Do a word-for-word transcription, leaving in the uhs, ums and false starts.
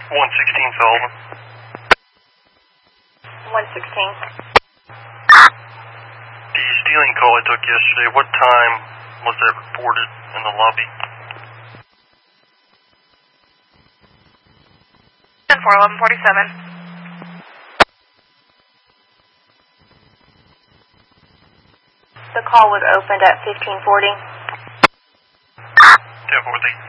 one sixteen Sullivan. one sixteen. The stealing call I took yesterday, what time was that reported in the lobby? ten four, eleven forty-seven. The call was opened at fifteen forty. ten forty.